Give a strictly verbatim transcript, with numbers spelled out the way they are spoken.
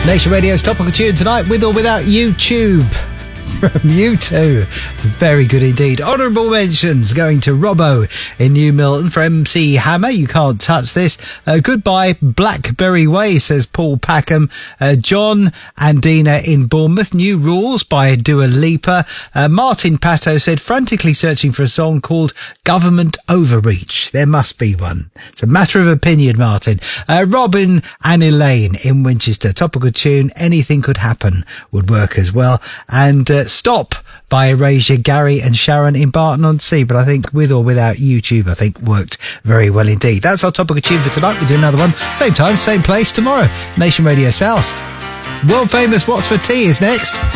Nation Radio's Topical Tune tonight, with or without YouTube. From U two. Very good indeed. Honourable mentions going to Robbo in New Milton for M C Hammer. You can't touch this. Uh, goodbye Blackberry Way, says Paul Packham. Uh, John and Dina in Bournemouth. New Rules by Dua Lipa. Uh, Martin Pato said frantically searching for a song called Government Overreach. There must be one. It's a matter of opinion, Martin. Uh, Robin and Elaine in Winchester. Topical tune. Anything Could Happen would work as well. And uh, Stop by Erasure, Gary and Sharon in Barton-on-Sea. But I think with or without YouTube, I think worked very well indeed. That's our topical tune for tonight. We'll do another one. Same time, same place tomorrow. Nation Radio South. World famous What's for Tea is next.